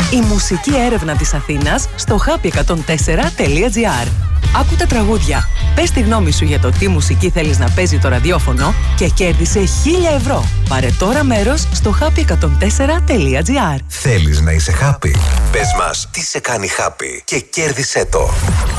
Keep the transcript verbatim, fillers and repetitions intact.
Η μουσική έρευνα της Αθήνας στο happy εκατόν τέσσερα τελεία τζι άρ. Άκου τα τραγούδια. Πες τη γνώμη σου για το τι μουσική θέλεις να παίζει το ραδιόφωνο και κέρδισε χίλια ευρώ. Πάρε τώρα μέρος στο happy εκατόν τέσσερα τελεία τζι άρ. Θέλεις να είσαι happy? Πες μας τι σε κάνει happy και κέρδισε το.